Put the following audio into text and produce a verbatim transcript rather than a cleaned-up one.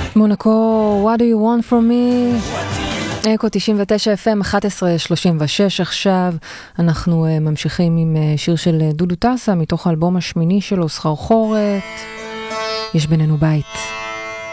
מונקו, what do you want from me? אקו תשעים ותשע אף אם, אחת עשרה שלושים ושש עכשיו. אנחנו uh, ממשיכים עם uh, שיר של uh, דודו טסה מתוך האלבום השמיני שלו, סחרחורת. יש בינינו בית.